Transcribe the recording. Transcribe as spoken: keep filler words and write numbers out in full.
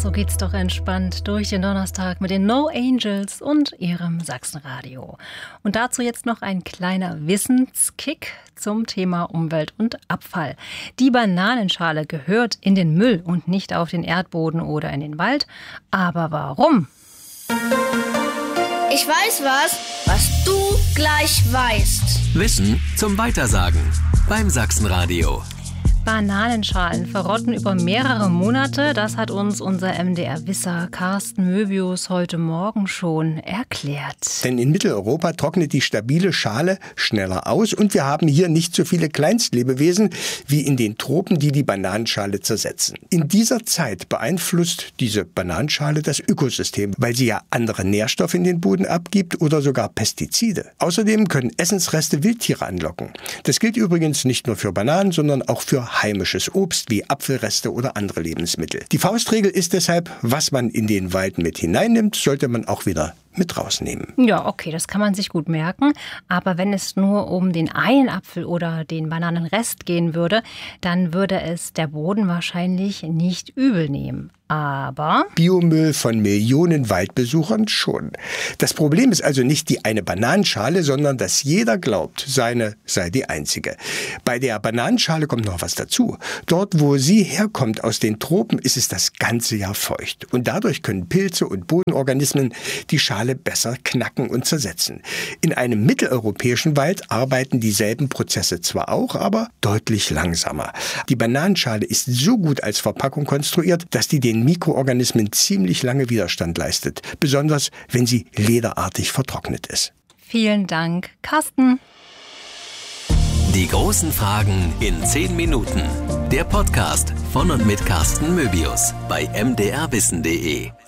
so geht's doch entspannt durch den Donnerstag mit den No Angels und ihrem Sachsenradio. Und dazu jetzt noch ein kleiner Wissenskick zum Thema Umwelt und Abfall. Die Bananenschale gehört in den Müll und nicht auf den Erdboden oder in den Wald. Aber warum? Ich weiß was, was du gleich weißt. Wissen zum Weitersagen beim Sachsenradio. Bananenschalen verrotten über mehrere Monate. Das hat uns unser M D R-Wisser Carsten Möbius heute Morgen schon erklärt. Denn in Mitteleuropa trocknet die stabile Schale schneller aus und wir haben hier nicht so viele Kleinstlebewesen wie in den Tropen, die die Bananenschale zersetzen. In dieser Zeit beeinflusst diese Bananenschale das Ökosystem, weil sie ja andere Nährstoffe in den Boden abgibt oder sogar Pestizide. Außerdem können Essensreste Wildtiere anlocken. Das gilt übrigens nicht nur für Bananen, sondern auch für heimisches Obst wie Apfelreste oder andere Lebensmittel. Die Faustregel ist deshalb, was man in den Wald mit hineinnimmt, sollte man auch wieder mit rausnehmen. Ja, okay, das kann man sich gut merken. Aber wenn es nur um den einen Apfel oder den Bananenrest gehen würde, dann würde es der Boden wahrscheinlich nicht übel nehmen. Aber Biomüll von Millionen Waldbesuchern schon. Das Problem ist also nicht die eine Bananenschale, sondern dass jeder glaubt, seine sei die einzige. Bei der Bananenschale kommt noch was dazu. Dort, wo sie herkommt, aus den Tropen, ist es das ganze Jahr feucht. Und dadurch können Pilze und Bodenorganismen die Schale besser knacken und zersetzen. In einem mitteleuropäischen Wald arbeiten dieselben Prozesse zwar auch, aber deutlich langsamer. Die Bananenschale ist so gut als Verpackung konstruiert, dass die den Mikroorganismen ziemlich lange Widerstand leistet, besonders wenn sie lederartig vertrocknet ist. Vielen Dank, Carsten. Die großen Fragen in zehn Minuten. Der Podcast von und mit Carsten Möbius bei m d r wissen punkt d e.